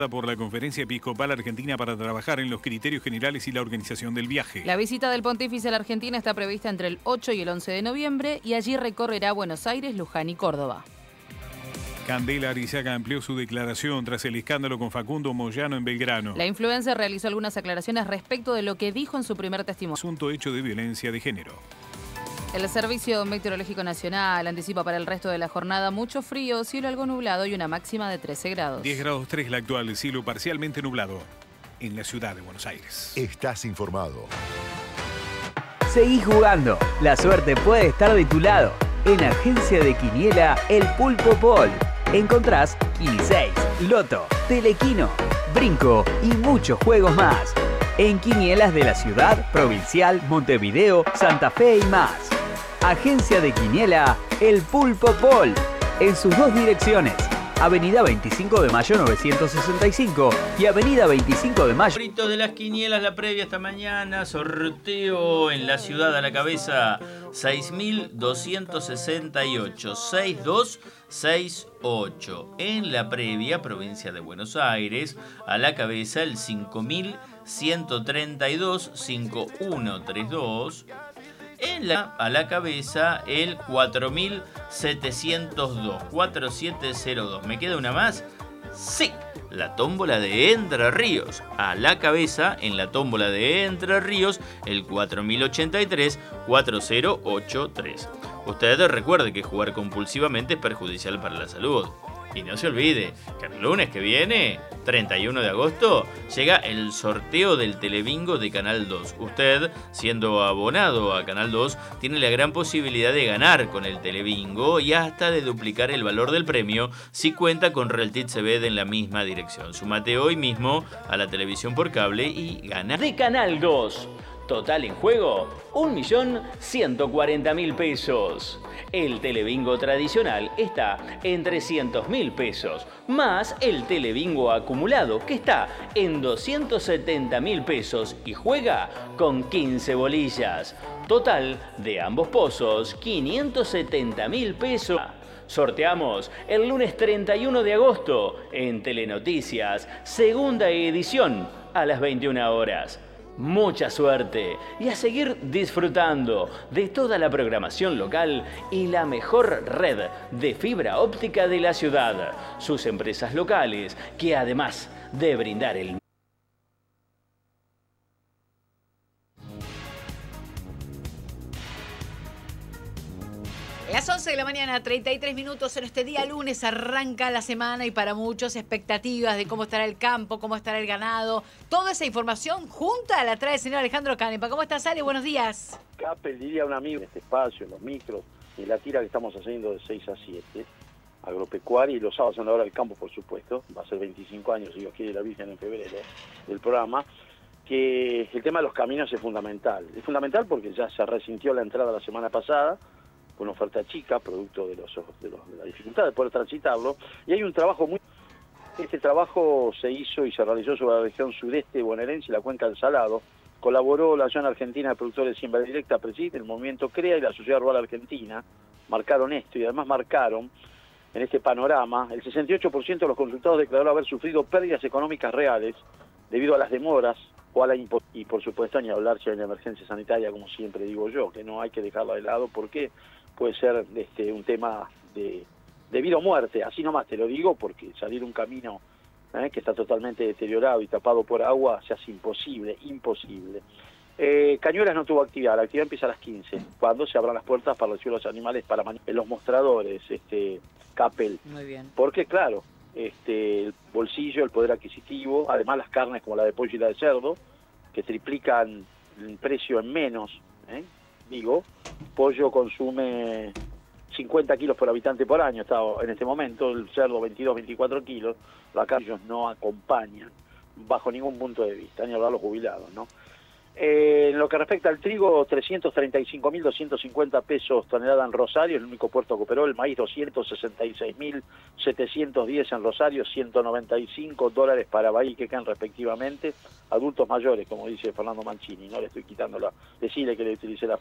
Por la Conferencia Episcopal Argentina para trabajar en los criterios generales y la organización del viaje. La visita del pontífice a la Argentina está prevista entre el 8 y el 11 de noviembre y allí recorrerá Buenos Aires, Luján y Córdoba. Candela Arizaga amplió su declaración tras el escándalo con Facundo Moyano en Belgrano. La influencer realizó algunas aclaraciones respecto de lo que dijo en su primer testimonio. Asunto hecho de violencia de género. El Servicio Meteorológico Nacional anticipa para el resto de la jornada mucho frío, cielo algo nublado y una máxima de 13 grados. 10 grados 3 la actual, cielo parcialmente nublado en la ciudad de Buenos Aires. Estás informado. Seguí jugando. La suerte puede estar de tu lado. En Agencia de Quiniela, el Pulpo Pol. Encontrás Kini 6, Loto, Telequino, Brinco y muchos juegos más. En quinielas de la ciudad, provincial, Montevideo, Santa Fe y más. Agencia de Quiniela, el Pulpo Pol. En sus dos direcciones. Avenida 25 de Mayo 965 y Avenida 25 de Mayo. Favoritos de las quinielas, la previa esta mañana, sorteo en la ciudad a la cabeza 6.268, 6268. En la previa, provincia de Buenos Aires, a la cabeza el 5.132, 5132. A la cabeza el 4702, 4702. ¿Me queda una más? Sí, la tómbola de Entre Ríos. A la cabeza, en la tómbola de Entre Ríos, el 4083, 4083. Usted recuerde que jugar compulsivamente es perjudicial para la salud. Y no se olvide que el lunes que viene, 31 de agosto, llega el sorteo del Telebingo de Canal 2. Usted, siendo abonado a Canal 2, tiene la gran posibilidad de ganar con el Telebingo y hasta de duplicar el valor del premio si cuenta con Realtit CB en la misma dirección. Sumate hoy mismo a la televisión por cable y gana. De Canal 2. Total en juego, 1.140.000 pesos. El Telebingo tradicional está en 300.000 pesos, más el Telebingo acumulado que está en 270.000 pesos y juega con 15 bolillas. Total de ambos pozos, 570.000 pesos. Sorteamos el lunes 31 de agosto en Telenoticias, segunda edición a las 21 horas. Mucha suerte y a seguir disfrutando de toda la programación local y la mejor red de fibra óptica de la ciudad. Sus empresas locales que además de brindar el Las 11 de la mañana, 33 minutos en este día lunes, arranca la semana y para muchos expectativas de cómo estará el campo, cómo estará el ganado. Toda esa información junta la trae el señor Alejandro Canepa. ¿Cómo estás, Ale? Buenos días. Capel, diría un amigo, en este espacio, en los micros, y la tira que estamos haciendo de 6 a 7, agropecuaria, y los sábados en la hora del campo, por supuesto, va a ser 25 años, si Dios quiere, la Virgen en febrero, del programa, que el tema de los caminos es fundamental. Es fundamental porque ya se resintió la entrada la semana pasada, una oferta chica, producto de la dificultad de poder transitarlo, y hay un trabajo muy... Este trabajo se hizo y se realizó sobre la región sudeste bonaerense y la cuenca del Salado. Colaboró la Asociación Argentina de Productores de Siembra Directa, PRESID, el Movimiento CREA y la Sociedad Rural Argentina. Marcaron esto y además marcaron, en este panorama, el 68% de los consultados declaró haber sufrido pérdidas económicas reales debido a las demoras o a la y por supuesto ni hablar si hay una emergencia sanitaria, como siempre digo yo, que no hay que dejarla de lado porque puede ser un tema de vida o muerte, así nomás te lo digo, porque salir un camino que está totalmente deteriorado y tapado por agua se hace imposible. Cañuelas no tuvo actividad, la actividad empieza a las 15, cuando se abran las puertas para recibir los animales en los mostradores, Capel. Muy bien. Porque claro, el bolsillo, el poder adquisitivo, además las carnes como la de pollo y la de cerdo, que triplican el precio en menos, pollo consume 50 kilos por habitante por año, está en este momento, el cerdo 22, 24 kilos, la carne ellos no acompañan bajo ningún punto de vista, ni hablar los jubilados, ¿no? En lo que respecta al trigo, 335.250 pesos tonelada en Rosario, el único puerto que operó. El maíz, 266.710 en Rosario, $195 para Bahía y Quequén respectivamente. Adultos mayores, como dice Fernando Mancini, no le estoy quitando decirle que le utilicé la